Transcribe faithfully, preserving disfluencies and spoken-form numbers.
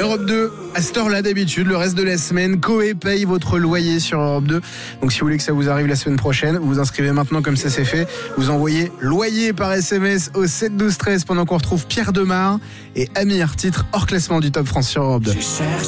Europe deux, à cette heure-là d'habitude, le reste de la semaine, Coé paye votre loyer sur Europe deux. Donc si vous voulez que ça vous arrive la semaine prochaine, vous vous inscrivez maintenant comme ça c'est fait. Vous envoyez loyer par S M S au sept douze treize pendant qu'on retrouve Pierre Demar et Amir, titre hors classement du Top France sur Europe deux.